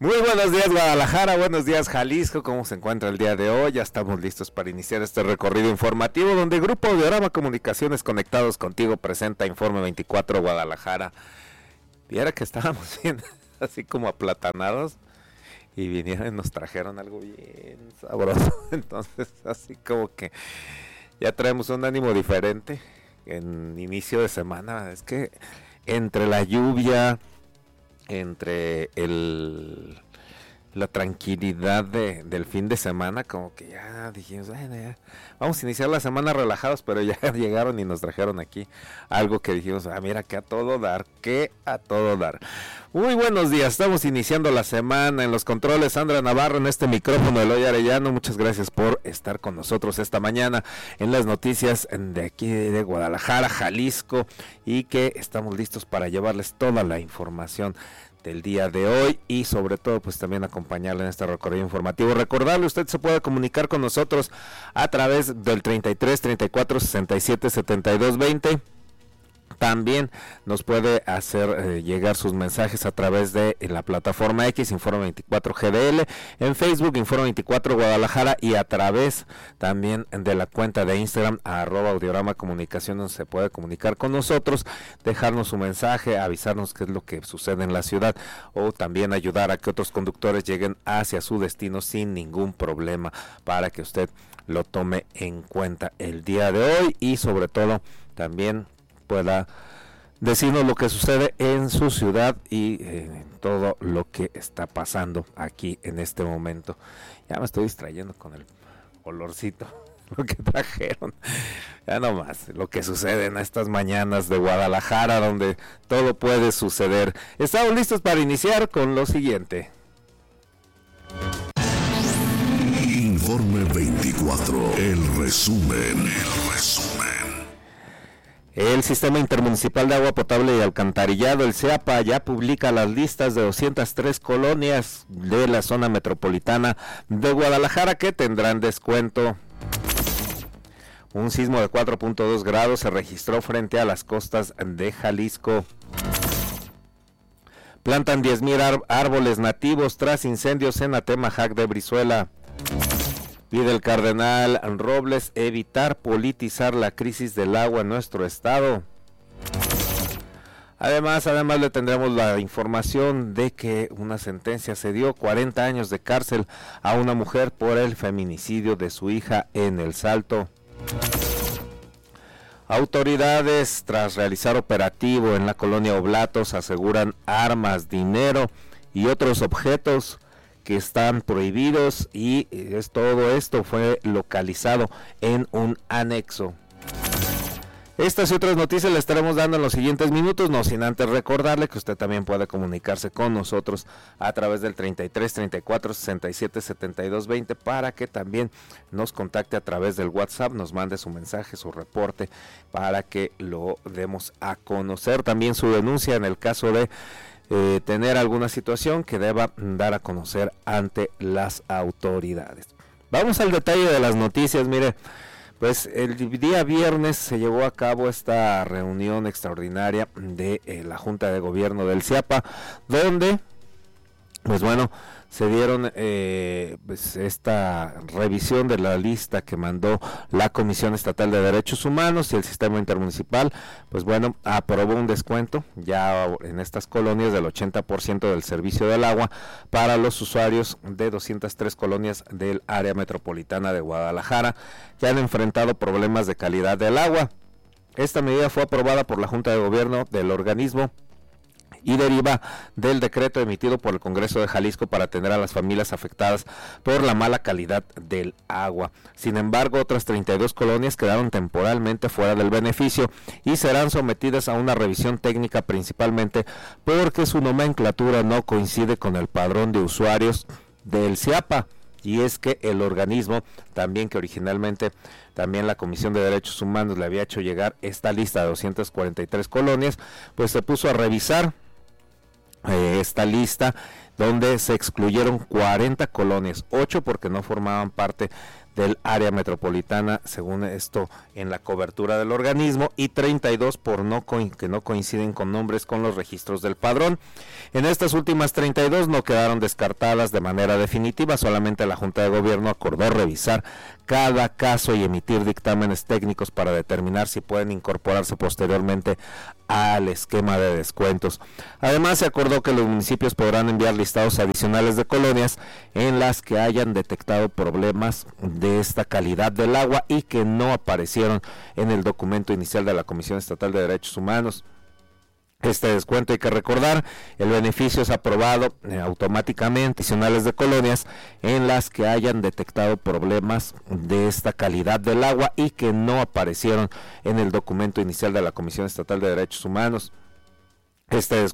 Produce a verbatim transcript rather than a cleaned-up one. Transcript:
Muy buenos días Guadalajara, buenos días Jalisco, ¿cómo se encuentra el día de hoy? Ya estamos listos para iniciar este recorrido informativo donde Grupo Audiorama Comunicaciones Conectados Contigo presenta Informe veinticuatro Guadalajara. Viera que estábamos bien, así como aplatanados y vinieron y nos trajeron algo bien sabroso, entonces así como que ya traemos un ánimo diferente en inicio de semana. Es que entre la lluvia, entre el la tranquilidad de, del fin de semana, como que ya dijimos, bueno, ya vamos a iniciar la semana relajados, pero ya llegaron y nos trajeron aquí algo que dijimos, ah, mira, que a todo dar, que a todo dar. Muy buenos días, estamos iniciando la semana. En los controles, Sandra Navarro, en este micrófono, Eloy Arellano. Muchas gracias por estar con nosotros esta mañana en las noticias de aquí de Guadalajara, Jalisco, y que estamos listos para llevarles toda la información del día de hoy y sobre todo pues también acompañarle en este recorrido informativo. Recordarle, usted se puede comunicar con nosotros a través del treinta y tres, treinta y cuatro, sesenta y siete, setenta y dos, veinte. También nos puede hacer eh, llegar sus mensajes a través de la plataforma X, Informe veinticuatro G D L, en Facebook, Informe veinticuatro Guadalajara, y a través también de la cuenta de Instagram, arroba Audiorama Comunicaciones, se puede comunicar con nosotros, dejarnos su mensaje, avisarnos qué es lo que sucede en la ciudad, o también ayudar a que otros conductores lleguen hacia su destino sin ningún problema, para que usted lo tome en cuenta el día de hoy y sobre todo también pueda decirnos lo que sucede en su ciudad y eh, todo lo que está pasando aquí en este momento. Ya me estoy distrayendo con el olorcito, lo que trajeron. Ya nomás, lo que sucede en estas mañanas de Guadalajara, donde todo puede suceder. Estamos listos para iniciar con lo siguiente. Informe veinticuatro, el resumen, el resumen. El Sistema Intermunicipal de Agua Potable y Alcantarillado, el SEAPA, ya publica las listas de doscientas tres colonias de la zona metropolitana de Guadalajara que tendrán descuento. Un sismo de cuatro punto dos grados se registró frente a las costas de Jalisco. Plantan diez mil ar- árboles nativos tras incendios en Atemajac de Brizuela. Pide el cardenal Robles evitar politizar la crisis del agua en nuestro estado. Además, además le tendremos la información de que una sentencia se dio, cuarenta años de cárcel a una mujer por el feminicidio de su hija en El Salto. Autoridades, tras realizar operativo en la colonia Oblatos, aseguran armas, dinero y otros objetos que están prohibidos, y es todo esto fue localizado en un anexo. Estas y otras noticias le estaremos dando en los siguientes minutos, no sin antes recordarle que usted también puede comunicarse con nosotros a través del treinta y tres, treinta y cuatro, sesenta y siete, setenta y dos, veinte, para que también nos contacte a través del WhatsApp, nos mande su mensaje, su reporte, para que lo demos a conocer. También su denuncia en el caso de Eh, tener alguna situación que deba dar a conocer ante las autoridades. Vamos al detalle de las noticias. Mire, pues el día viernes se llevó a cabo esta reunión extraordinaria de eh, la Junta de Gobierno del SEAPA, donde, pues bueno, se dieron eh, pues esta revisión de la lista que mandó la Comisión Estatal de Derechos Humanos, y el Sistema Intermunicipal, pues bueno, aprobó un descuento ya en estas colonias del ochenta por ciento del servicio del agua para los usuarios de doscientas tres colonias del área metropolitana de Guadalajara que han enfrentado problemas de calidad del agua. Esta medida fue aprobada por la Junta de Gobierno del organismo y deriva del decreto emitido por el Congreso de Jalisco para atender a las familias afectadas por la mala calidad del agua. Sin embargo, otras treinta y dos colonias quedaron temporalmente fuera del beneficio y serán sometidas a una revisión técnica, principalmente porque su nomenclatura no coincide con el padrón de usuarios del SEAPA. Y es que el organismo, también que originalmente también la Comisión de Derechos Humanos le había hecho llegar esta lista de doscientas cuarenta y tres colonias, pues se puso a revisar Eh, esta lista, donde se excluyeron cuarenta colonias, ocho porque no formaban parte del área metropolitana, según esto en la cobertura del organismo, y treinta y dos por no co- que no coinciden con nombres con los registros del padrón. En estas últimas treinta y dos no quedaron descartadas de manera definitiva, solamente la Junta de Gobierno acordó revisar cada caso y emitir dictámenes técnicos para determinar si pueden incorporarse posteriormente al esquema de descuentos. Además, se acordó que los municipios podrán enviar listados adicionales de colonias en las que hayan detectado problemas de esta calidad del agua y que no aparecieron en el documento inicial de la Comisión Estatal de Derechos Humanos. Este descuento, hay que recordar, el beneficio es aprobado eh, automáticamente adicionales de colonias en las que hayan detectado problemas de esta calidad del agua y que no aparecieron en el documento inicial de la Comisión Estatal de Derechos Humanos. Este